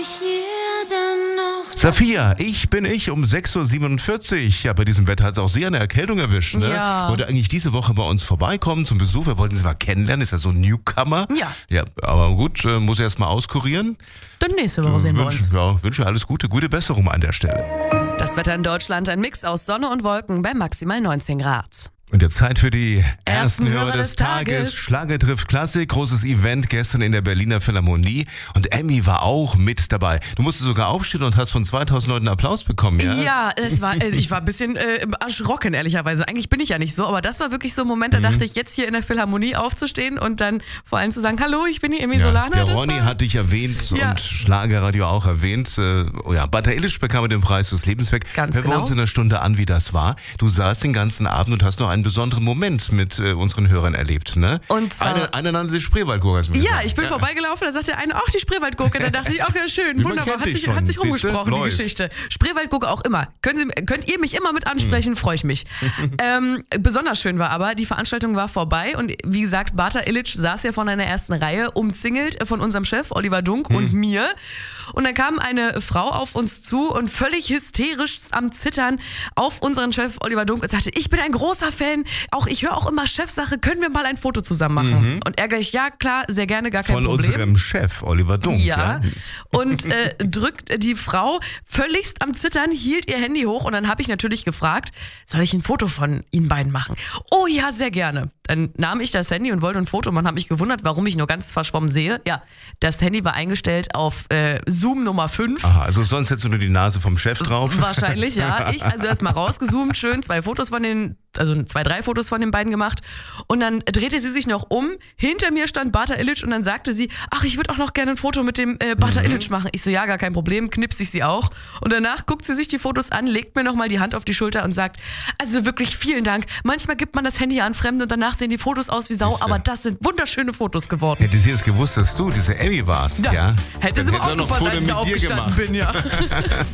Safia, ich bin ich um 6.47 Uhr. Ja, bei diesem Wetter hat es auch Sie eine Erkältung erwischt, ne? Ja. Wollte eigentlich diese Woche bei uns vorbeikommen zum Besuch. Wir wollten Sie mal kennenlernen, ist ja so ein Newcomer. Ja. Ja, aber gut, muss erst mal auskurieren. Dann nächste Woche sehen wir uns. Wünsche alles Gute Besserung an der Stelle. Das Wetter in Deutschland, ein Mix aus Sonne und Wolken bei maximal 19 Grad. Und jetzt Zeit für die ersten Hörer Hörer des des Tages. Tages. Schlager trifft Klassik, großes Event gestern in der Berliner Philharmonie. Und Emmy war auch mit dabei. Du musstest sogar aufstehen und hast von 2000 Leuten Applaus bekommen, ja? Ja, ich war ein bisschen erschrocken, ehrlicherweise. Eigentlich bin ich ja nicht so, aber das war wirklich so ein Moment, da dachte ich, jetzt hier in der Philharmonie aufzustehen und dann vor allem zu sagen, hallo, ich bin die Emmy Solana. Der Ronny hat dich erwähnt und Schlagerradio auch erwähnt. Bata Illich bekam den Preis fürs Lebenswerk. Ganz Hören wir genau. uns in einer Stunde an, wie das war. Du saßt den ganzen Abend und hast noch einen besonderen Moment mit unseren Hörern erlebt, ne? Und zwar Eine nannte sich Spreewaldgurke. hast du mir ja, gesagt. ich bin vorbeigelaufen, da sagte der eine, ach, die Spreewaldgurke. Da dachte ich, ach ja, schön, Man wunderbar, kennt dich schon. hat sich Siehste, rumgesprochen, die läuft. Geschichte. Spreewaldgurke auch immer. Könnt ihr mich immer mit ansprechen, freue ich mich. Besonders schön war aber, die Veranstaltung war vorbei und wie gesagt, Bata Illich saß ja von einer ersten Reihe, umzingelt von unserem Chef Oliver Dunk und mir. Und dann kam eine Frau auf uns zu und völlig hysterisch am Zittern auf unseren Chef Oliver Dunk und sagte, ich bin ein großer Fan, ich höre auch immer Chefsache, können wir mal ein Foto zusammen machen? Und er gleich, ja klar, sehr gerne, gar kein Von Problem. unserem Chef, Oliver Dunk. Ja, und drückt die Frau völligst am Zittern, hielt ihr Handy hoch und dann habe ich natürlich gefragt, soll ich ein Foto von Ihnen beiden machen? Oh ja, sehr gerne. Dann nahm ich das Handy und wollte ein Foto machen, habe mich gewundert, warum ich nur ganz verschwommen sehe. Ja, das Handy war eingestellt auf Zoom Nummer 5. Aha, also sonst hättest du nur die Nase vom Chef drauf. Wahrscheinlich, ja. Ich also erstmal rausgezoomt, schön 3 Fotos von den beiden gemacht. Und dann drehte sie sich noch um. Hinter mir stand Bata Illich und dann sagte sie, ach, ich würde auch noch gerne ein Foto mit dem Bata Illich machen. Ich so, ja, gar kein Problem, knipse ich sie auch. Und danach guckt sie sich die Fotos an, legt mir nochmal die Hand auf die Schulter und sagt, also wirklich vielen Dank. Manchmal gibt man das Handy an Fremde und danach sehen die Fotos aus wie Sau, Siehste. aber das sind wunderschöne Fotos geworden. Hätte sie jetzt gewusst, dass du diese Emmy warst, ja? Hätte Dann sie mal hätte er noch aufgepasst, Foto als ich da mit dir aufgestanden gemacht. bin, ja.